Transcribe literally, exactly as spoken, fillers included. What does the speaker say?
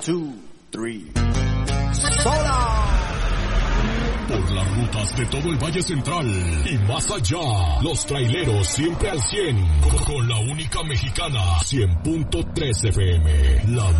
two, three. ¡Sola! Por las rutas de todo el Valle Central y más allá, los traileros siempre al cien, con la única mexicana, cien punto tres F M, la